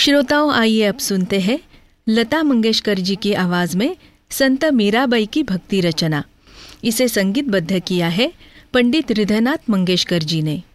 श्रोताओं, आइए अब सुनते हैं लता मंगेशकर जी की आवाज में संत मीराबाई की भक्ति रचना। इसे संगीतबद्ध किया है पंडित हृदयनाथ मंगेशकर जी ने।